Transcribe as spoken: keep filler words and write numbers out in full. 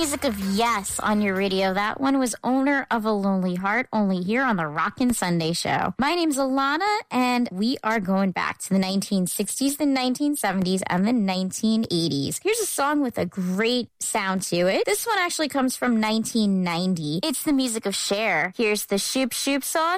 music of Yes on your radio. That one was Owner of a Lonely Heart, only here on the Rockin' Sunday Show. My name's Alana, and we are going back to the nineteen sixties, the nineteen seventies, and the nineteen eighties. Here's a song with a great sound to it. This one actually comes from nineteen ninety. It's the music of Cher. Here's the Shoop Shoop song,